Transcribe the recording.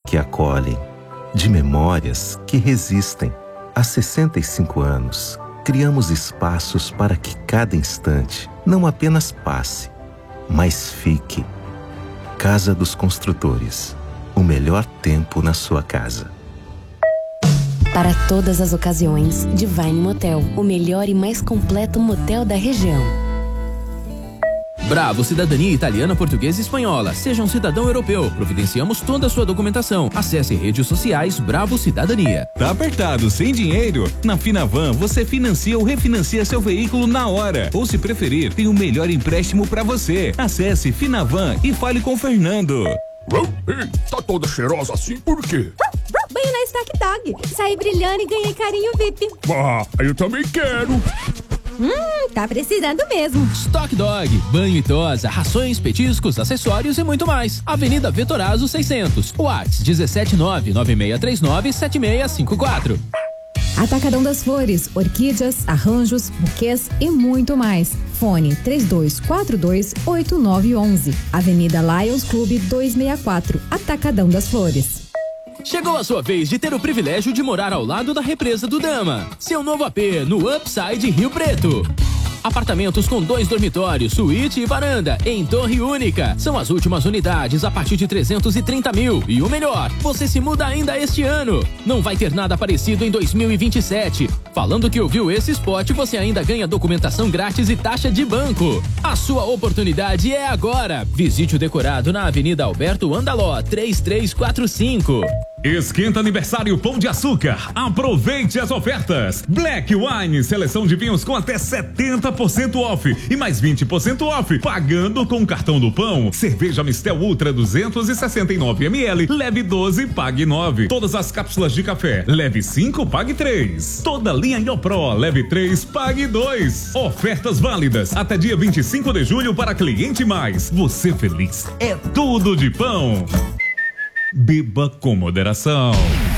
que acolhem, de memórias que resistem. Há 65 anos, criamos espaços para que cada instante não apenas passe, mas fique. Casa dos Construtores. O melhor tempo na sua casa. Para todas as ocasiões, Divine Motel, o melhor e mais completo motel da região. Bravo Cidadania Italiana, Portuguesa e Espanhola. Seja um cidadão europeu. Providenciamos toda a sua documentação. Acesse redes sociais Bravo Cidadania. Tá apertado, sem dinheiro? Na Finavan, você financia ou refinancia seu veículo na hora. Ou se preferir, tem o melhor empréstimo para você. Acesse Finavan e fale com o Fernando. Ei, tá toda cheirosa assim por quê? Banho na Stock Dog. Saí brilhando e ganhei carinho VIP. Ah, eu também quero. Tá precisando mesmo. Stock Dog, banho e tosa, rações, petiscos, acessórios e muito mais. Avenida Vetorazo 600. WhatsApp 17996397654. Atacadão das Flores, orquídeas, arranjos, buquês e muito mais. Fone 3242-8911. Avenida Lions Clube 264, Atacadão das Flores. Chegou a sua vez de ter o privilégio de morar ao lado da Represa do Dama. Seu novo AP no Upside Rio Preto. Apartamentos com 2 dormitórios, suíte e varanda, em torre única. São as últimas unidades a partir de 330 mil. E o melhor, você se muda ainda este ano. Não vai ter nada parecido em 2027. Falando que ouviu esse spot, você ainda ganha documentação grátis e taxa de banco. A sua oportunidade é agora. Visite o decorado na Avenida Alberto Andaló, 3345. Esquenta aniversário Pão de Açúcar. Aproveite as ofertas. Black Wine, seleção de vinhos com até 70% off e mais 20% off, pagando com o cartão do Pão. Cerveja Mistel Ultra 269 ml, leve 12, pague 9. Todas as cápsulas de café, leve 5, pague 3. Toda linha Iopro, leve 3, pague 2. Ofertas válidas até dia 25 de julho para cliente mais. Você feliz é tudo de Pão. Beba com moderação.